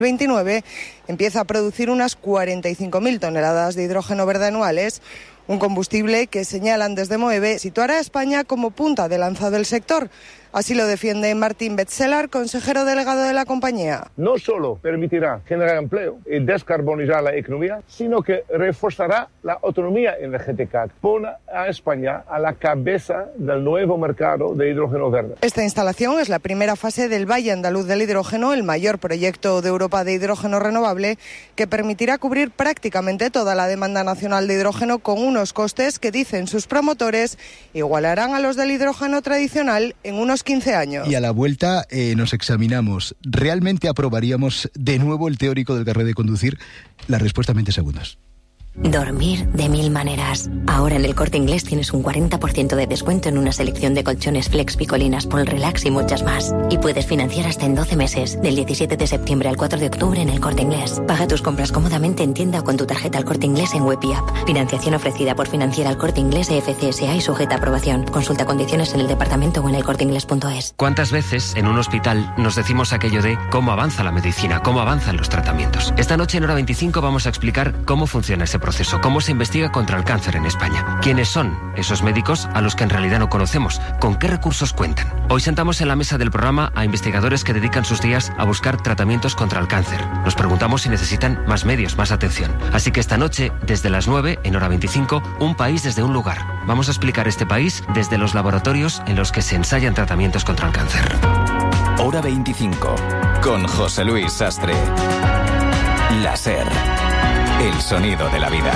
29 empieza a producir unas 45.000 toneladas de hidrógeno verde anuales, un combustible que señalan desde Moeve situará a España como punta de lanza del sector. Así lo defiende Martín Betzelar, consejero delegado de la compañía. No solo permitirá generar empleo y descarbonizar la economía, sino que reforzará la autonomía energética. Pone a España a la cabeza del nuevo mercado de hidrógeno verde. Esta instalación es la primera fase del Valle Andaluz del Hidrógeno, el mayor proyecto de Europa de hidrógeno renovable, que permitirá cubrir prácticamente toda la demanda nacional de hidrógeno con unos costes que, dicen sus promotores, igualarán a los del hidrógeno tradicional en unos 15 años. Y a la vuelta nos examinamos. ¿Realmente aprobaríamos de nuevo el teórico del carnet de conducir? La respuesta en 20 segundos. Dormir de 1000 maneras. Ahora en el Corte Inglés tienes un 40% de descuento en una selección de colchones Flex, Picolinas, Pol Relax y muchas más. Y puedes financiar hasta en 12 meses, del 17 de septiembre al 4 de octubre en el Corte Inglés. Paga tus compras cómodamente en tienda o con tu tarjeta El Corte Inglés en web y app. Financiación ofrecida por Financiera El Corte Inglés FCSA y sujeta a aprobación. Consulta condiciones en el departamento o en elcorteinglés.es. ¿Cuántas veces en un hospital nos decimos aquello de cómo avanza la medicina, cómo avanzan los tratamientos? Esta noche en Hora 25 vamos a explicar cómo funciona ese proceso, cómo se investiga contra el cáncer en España, quiénes son esos médicos a los que en realidad no conocemos, con qué recursos cuentan. Hoy sentamos en la mesa del programa a investigadores que dedican sus días a buscar tratamientos contra el cáncer. Nos preguntamos si necesitan más medios, más atención. Así que esta noche, desde las 9, en Hora 25, un país desde un lugar. Vamos a explicar este país desde los laboratorios en los que se ensayan tratamientos contra el cáncer. Hora 25, con José Luis Sastre. La SER. El sonido de la vida.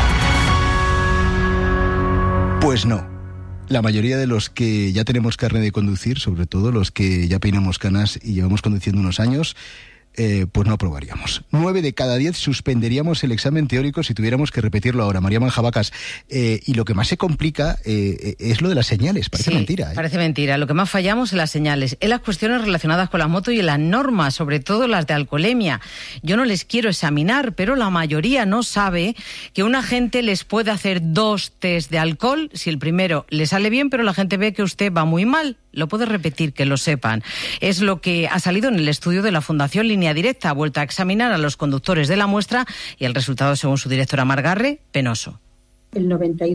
Pues no. La mayoría de los que ya tenemos carnet de conducir, sobre todo los que ya peinamos canas y llevamos conduciendo unos años, pues no aprobaríamos. 9 de cada 10 suspenderíamos el examen teórico si tuviéramos que repetirlo ahora. María Manjabacas, y lo que más se complica es lo de las señales. Parece mentira. Parece mentira. Lo que más fallamos en las señales, en las cuestiones relacionadas con las motos y en las normas, sobre todo las de alcoholemia. Yo no les quiero examinar, pero la mayoría no sabe que un agente les puede hacer 2 test de alcohol. Si el primero le sale bien, pero la gente ve que usted va muy mal, lo puede repetir, que lo sepan. Es lo que ha salido en el estudio de la Fundación Línea Directa. Ha vuelto a examinar a los conductores de la muestra y el resultado, según su directora Margarre, penoso. El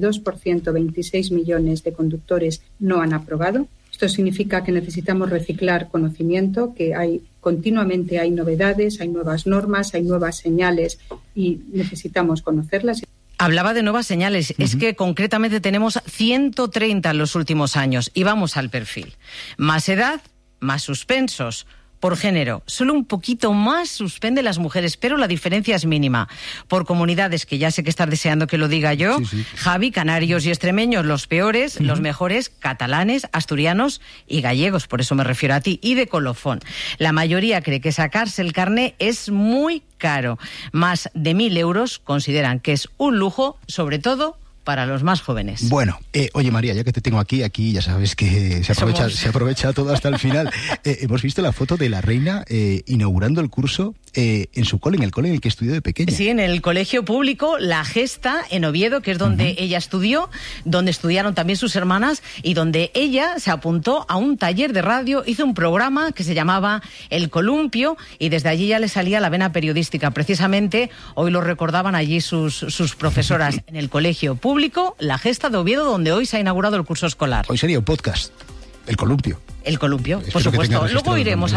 92%, 26 millones de conductores no han aprobado. Esto significa que necesitamos reciclar conocimiento, que continuamente hay novedades, hay nuevas normas, hay nuevas señales y necesitamos conocerlas. Hablaba de nuevas señales. Es que concretamente tenemos 130 en los últimos años. Y vamos al perfil. Más edad, más suspensos. Por género, solo un poquito más suspende las mujeres, pero la diferencia es mínima. Por comunidades, que ya sé que estás deseando que lo diga yo, sí. Javi, canarios y extremeños los peores, los mejores, catalanes, asturianos y gallegos, por eso me refiero a ti, y de colofón. La mayoría cree que sacarse el carné es muy caro. Más de 1.000 euros consideran que es un lujo, sobre todo para los más jóvenes. Bueno, oye María, ya que te tengo aquí ya sabes que se aprovecha todo hasta el final. Hemos visto la foto de la reina inaugurando el curso en su cole, en el cole en el que estudió de pequeña. Sí, en el colegio público La Gesta, en Oviedo, que es donde ella estudió, donde estudiaron también sus hermanas y donde ella se apuntó a un taller de radio, hizo un programa que se llamaba El Columpio y desde allí ya le salía la vena periodística. Precisamente hoy lo recordaban allí sus profesoras en el colegio público La Gesta de Oviedo, donde hoy se ha inaugurado el curso escolar. Hoy sería un podcast, El Columpio. El Columpio, por supuesto. Luego iremos a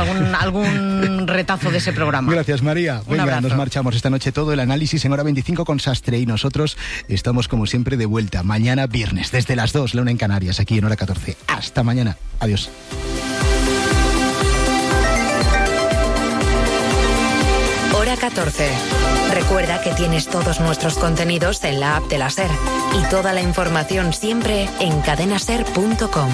algún retazo de ese programa. Gracias, María. Venga, nos marchamos esta noche todo el análisis en Hora 25 con Sastre y nosotros estamos como siempre de vuelta mañana viernes desde las 2, la 1 en Canarias, aquí en Hora 14. Hasta mañana. Adiós. Hora 14. Recuerda que tienes todos nuestros contenidos en la app de la SER y toda la información siempre en cadenaser.com.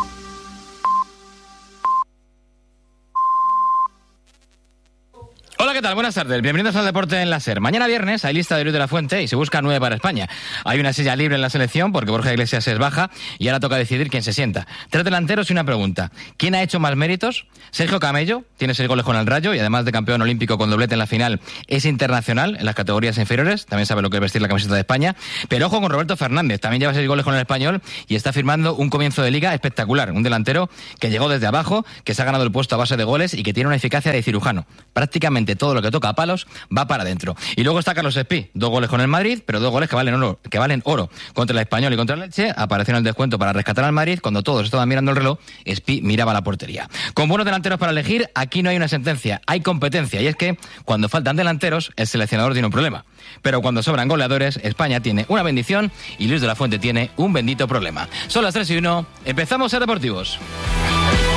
Hola, ¿qué tal? Buenas tardes. Bienvenidos al Deporte en la SER. Mañana viernes hay lista de Luis de la Fuente y se busca 9 para España. Hay una silla libre en la selección porque Borja Iglesias es baja y ahora toca decidir quién se sienta. 3 delanteros y una pregunta. ¿Quién ha hecho más méritos? Sergio Camello tiene 6 goles con el Rayo y además de campeón olímpico con doblete en la final, es internacional en las categorías inferiores. También sabe lo que es vestir la camiseta de España. Pero ojo con Roberto Fernández. También lleva 6 goles con el Español y está firmando un comienzo de liga espectacular. Un delantero que llegó desde abajo, que se ha ganado el puesto a base de goles y que tiene una eficacia de cirujano. Prácticamente todo lo que toca a palos va para adentro. Y luego está Carlos Espí, 2 goles con el Madrid, pero 2 goles que valen oro. Contra el Español y contra el Elche, apareció en el descuento para rescatar al Madrid. Cuando todos estaban mirando el reloj, Espí miraba la portería. Con buenos delanteros para elegir, aquí no hay una sentencia, hay competencia. Y es que cuando faltan delanteros, el seleccionador tiene un problema. Pero cuando sobran goleadores, España tiene una bendición y Luis de la Fuente tiene un bendito problema. Son las 3:01, empezamos a Deportivos.